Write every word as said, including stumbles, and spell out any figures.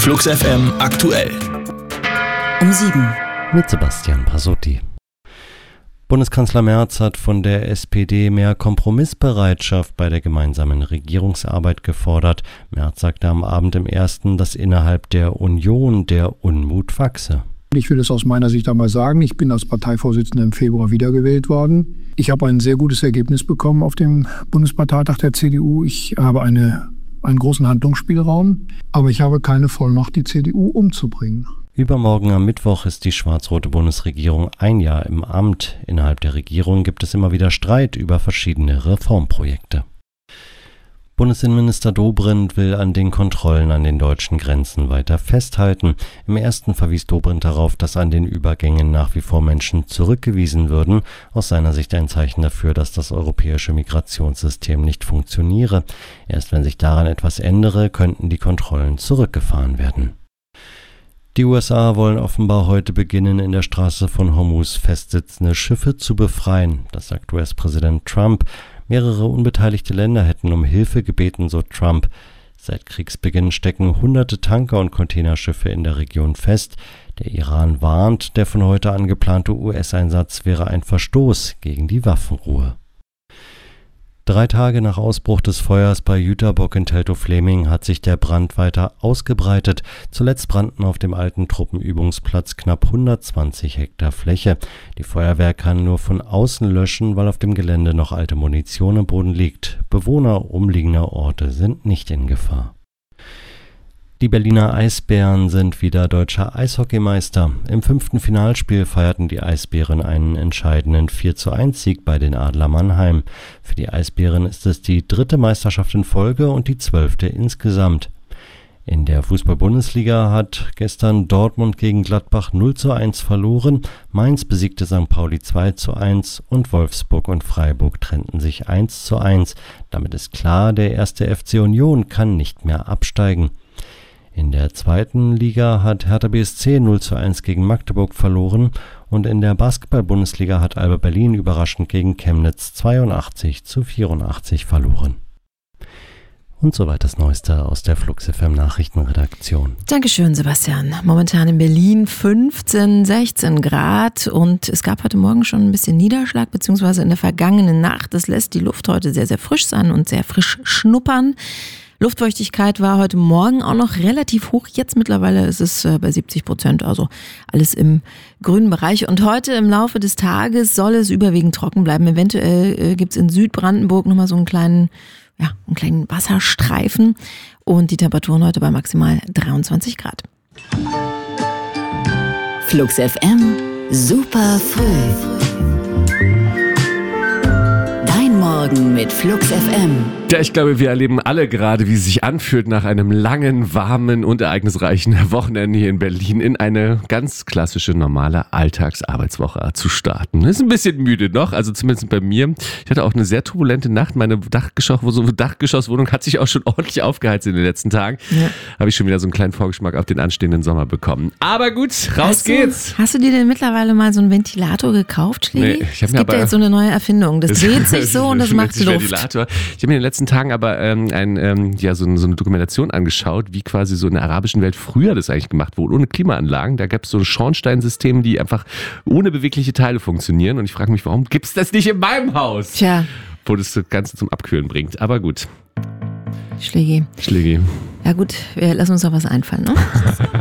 Flux F M aktuell. Um sieben. Mit Sebastian Pasotti. Bundeskanzler Merz hat von der S P D mehr Kompromissbereitschaft bei der gemeinsamen Regierungsarbeit gefordert. Merz sagte am Abend im Ersten, dass innerhalb der Union der Unmut wachse. Ich will es aus meiner Sicht einmal sagen, ich bin als Parteivorsitzender im Februar wiedergewählt worden. Ich habe ein sehr gutes Ergebnis bekommen auf dem Bundesparteitag der C D U. Ich habe eine, einen großen Handlungsspielraum, aber ich habe keine Vollmacht, die C D U umzubringen. Übermorgen am Mittwoch ist die schwarz-rote Bundesregierung ein Jahr im Amt. Innerhalb der Regierung gibt es immer wieder Streit über verschiedene Reformprojekte. Bundesinnenminister Dobrindt will an den Kontrollen an den deutschen Grenzen weiter festhalten. Im Ersten verwies Dobrindt darauf, dass an den Übergängen nach wie vor Menschen zurückgewiesen würden. Aus seiner Sicht ein Zeichen dafür, dass das europäische Migrationssystem nicht funktioniere. Erst wenn sich daran etwas ändere, könnten die Kontrollen zurückgefahren werden. Die U S A wollen offenbar heute beginnen, in der Straße von Hormuz festsitzende Schiffe zu befreien. Das sagt U S-Präsident Trump. Mehrere unbeteiligte Länder hätten um Hilfe gebeten, so Trump. Seit Kriegsbeginn stecken hunderte Tanker und Containerschiffe in der Region fest. Der Iran warnt, der von heute an geplante U S-Einsatz wäre ein Verstoß gegen die Waffenruhe. Drei Tage nach Ausbruch des Feuers bei Jüterbock in Teltow-Fleming hat sich der Brand weiter ausgebreitet. Zuletzt brannten auf dem alten Truppenübungsplatz knapp hundertzwanzig Hektar Fläche. Die Feuerwehr kann nur von außen löschen, weil auf dem Gelände noch alte Munition im Boden liegt. Bewohner umliegender Orte sind nicht in Gefahr. Die Berliner Eisbären sind wieder deutscher Eishockeymeister. Im fünften Finalspiel feierten die Eisbären einen entscheidenden vier zu eins Sieg bei den Adler Mannheim. Für die Eisbären ist es die dritte Meisterschaft in Folge und die zwölfte insgesamt. In der Fußball-Bundesliga hat gestern Dortmund gegen Gladbach null zu eins verloren, Mainz besiegte Sankt Pauli zwei zu eins und Wolfsburg und Freiburg trennten sich eins zu eins. Damit ist klar, der erste F C Union kann nicht mehr absteigen. In der zweiten Liga hat Hertha B S C null zu eins gegen Magdeburg verloren und in der Basketball-Bundesliga hat Alba Berlin überraschend gegen Chemnitz zweiundachtzig zu vierundachtzig verloren. Und soweit das Neueste aus der Flux F M Nachrichtenredaktion. Dankeschön, Sebastian. Momentan in Berlin fünfzehn, sechzehn Grad und es gab heute Morgen schon ein bisschen Niederschlag, beziehungsweise in der vergangenen Nacht. Das lässt die Luft heute sehr, sehr frisch sein und sehr frisch schnuppern. Luftfeuchtigkeit war heute Morgen auch noch relativ hoch. Jetzt mittlerweile ist es bei siebzig Prozent, also alles im grünen Bereich. Und heute im Laufe des Tages soll es überwiegend trocken bleiben. Eventuell äh, gibt es in Südbrandenburg nochmal so einen kleinen, ja, einen kleinen Wasserstreifen. Und die Temperaturen heute bei maximal dreiundzwanzig Grad. Flux F M, super früh. Morgen mit Flux F M. Ja, ich glaube, wir erleben alle gerade, wie es sich anfühlt, nach einem langen, warmen und ereignisreichen Wochenende hier in Berlin in eine ganz klassische, normale Alltagsarbeitswoche zu starten. Ist ein bisschen müde noch, also zumindest bei mir. Ich hatte auch eine sehr turbulente Nacht. Meine Dachgeschoss, so eine Dachgeschosswohnung hat sich auch schon ordentlich aufgeheizt in den letzten Tagen. Ja. Habe ich schon wieder so einen kleinen Vorgeschmack auf den anstehenden Sommer bekommen. Aber gut, raus hast geht's. Du, hast du dir denn mittlerweile mal so einen Ventilator gekauft, Schlägi? Nee, ich hab es mir gibt aber, ja jetzt so eine neue Erfindung. Das dreht sich so und das macht Luft. Ventilator. Ich habe mir in den letzten Tagen aber ähm, ein, ähm, ja, so, so eine Dokumentation angeschaut, wie quasi so in der arabischen Welt früher das eigentlich gemacht wurde, ohne Klimaanlagen. Da gab es so Schornsteinsysteme, die einfach ohne bewegliche Teile funktionieren. Und ich frage mich, warum gibt es das nicht in meinem Haus? Tja. Wo das Ganze zum Abkühlen bringt. Aber gut. Schlägi. Schlägi. Ja gut, wir lassen uns doch was einfallen, ne?